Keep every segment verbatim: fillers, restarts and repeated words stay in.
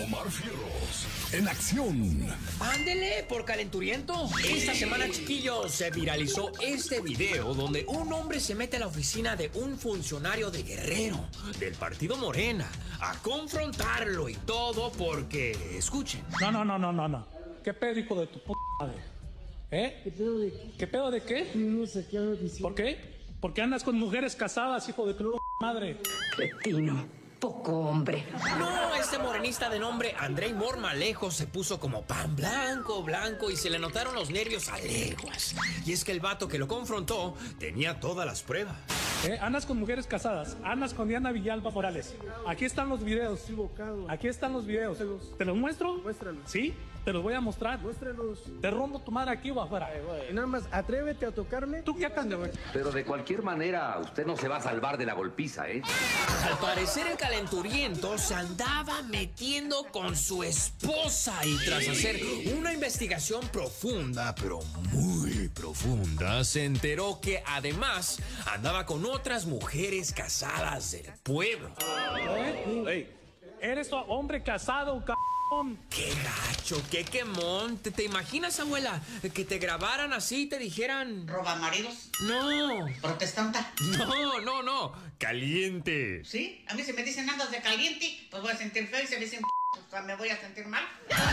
Omar Fierros, en acción. Ándele, por calenturiento. Esta semana, chiquillos, se viralizó este video donde un hombre se mete a la oficina de un funcionario de Guerrero, del partido Morena, a confrontarlo y todo porque, escuchen. No, no, no, no, no, no. ¿Qué pedo, hijo de tu puta madre? ¿Eh? ¿Qué pedo de qué? ¿Qué pedo de qué? No sé qué ando diciendo. ¿Por qué? Porque andas con mujeres casadas, hijo de tu madre. Cretino, poco hombre. No, este morenista de nombre Andrei Mormalejo se puso como pan blanco, blanco y se le notaron los nervios a leguas. Y es que el vato que lo confrontó tenía todas las pruebas. ¿Eh? Andas con mujeres casadas, andas con Diana Villalba Morales. Aquí están los videos. Equivocado. Aquí están los videos. ¿Te los muestro? Muéstralos. ¿Sí? Te los voy a mostrar. Muéstralos. Te rompo tu madre aquí o afuera. Y nada más, atrévete a tocarme. Tú ya cande, güey. Pero de cualquier manera, usted no se va a salvar de la golpiza, ¿eh? Al parecer el calenturiento se andaba metiendo con su esposa y tras hacer una investigación profunda, pero muy profunda, se enteró que además andaba con otras mujeres casadas del pueblo. ¿Eh? Ey, ¿eres tu hombre casado, cabrón? ¡Qué gacho! ¡Qué quemón! ¿Te, ¿Te imaginas, abuela, que te grabaran así y te dijeran... ¿Roba maridos? No. ¿Protestanta? No, no, no. Caliente. ¿Sí? A mí si me dicen andas de caliente, pues voy a sentir feo y si me dicen pues me voy a sentir mal.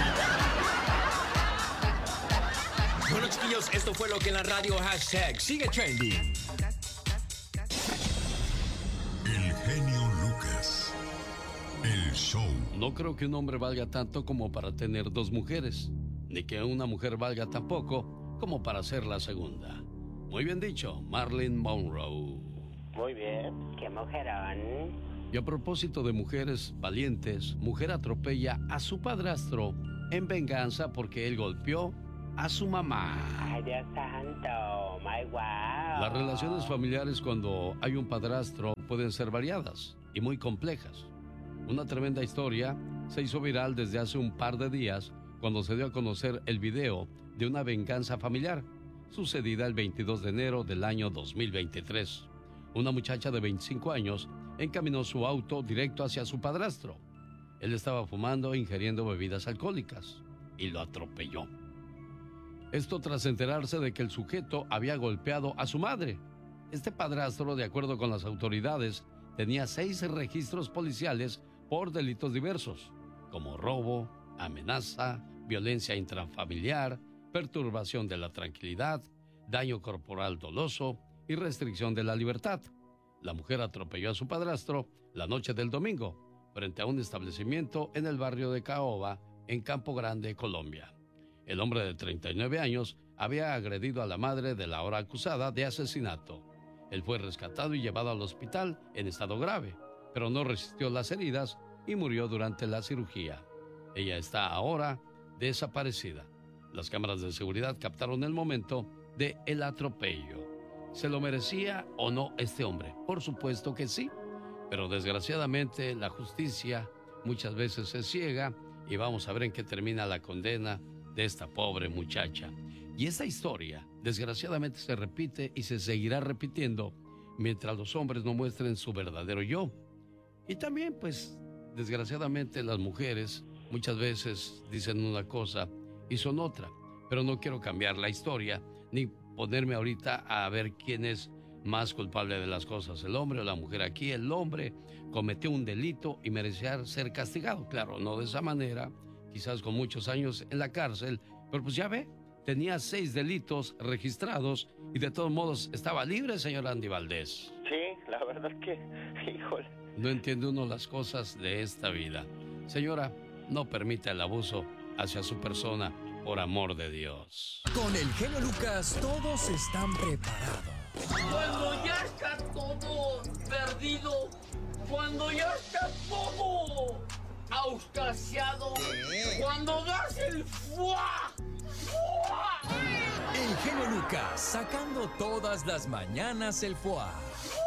Bueno, chiquillos, esto fue lo que en la radio hashtag sigue trending. El genio Lucas. El show. No creo que un hombre valga tanto como para tener dos mujeres, ni que una mujer valga tan poco como para ser la segunda. Muy bien dicho, Marilyn Monroe. Muy bien. ¡Qué mujerón! Y a propósito de mujeres valientes, mujer atropella a su padrastro en venganza porque él golpeó a su mamá. ¡Ay, Dios santo! ¡My wow! Las relaciones familiares cuando hay un padrastro pueden ser variadas y muy complejas. Una tremenda historia se hizo viral desde hace un par de días cuando se dio a conocer el video de una venganza familiar sucedida el veintidós de enero del año dos mil veintitrés. Una muchacha de veinticinco años encaminó su auto directo hacia su padrastro. Él estaba fumando e ingiriendo bebidas alcohólicas y lo atropelló. Esto tras enterarse de que el sujeto había golpeado a su madre. Este padrastro, de acuerdo con las autoridades, tenía seis registros policiales por delitos diversos, como robo, amenaza, violencia intrafamiliar, perturbación de la tranquilidad, daño corporal doloso y restricción de la libertad. La mujer atropelló a su padrastro la noche del domingo, frente a un establecimiento en el barrio de Caoba, en Campo Grande, Colombia. El hombre de treinta y nueve años había agredido a la madre de la ahora acusada de asesinato. Él fue rescatado y llevado al hospital en estado grave, pero no resistió las heridas y murió durante la cirugía. Ella está ahora desaparecida. Las cámaras de seguridad captaron el momento de el atropello. ¿Se lo merecía o no este hombre? Por supuesto que sí, pero desgraciadamente la justicia muchas veces es ciega y vamos a ver en qué termina la condena de esta pobre muchacha. Y esta historia, desgraciadamente, se repite y se seguirá repitiendo mientras los hombres no muestren su verdadero yo. Y también, pues, desgraciadamente, las mujeres muchas veces dicen una cosa y son otra. Pero no quiero cambiar la historia, ni ponerme ahorita a ver quién es más culpable de las cosas, el hombre o la mujer. Aquí el hombre cometió un delito y merecía ser castigado. Claro, no de esa manera, quizás con muchos años en la cárcel, pero pues ya ve, tenía seis delitos registrados y de todos modos estaba libre, señor Andy Valdés. Sí, la verdad que, híjole. No entiende uno las cosas de esta vida. Señora, no permita el abuso hacia su persona, por amor de Dios. Con el genio Lucas todos están preparados. Cuando ya está todo perdido, cuando ya está todo auscasiado, cuando das el fuá, fuá. El genio Lucas sacando todas las mañanas el foie.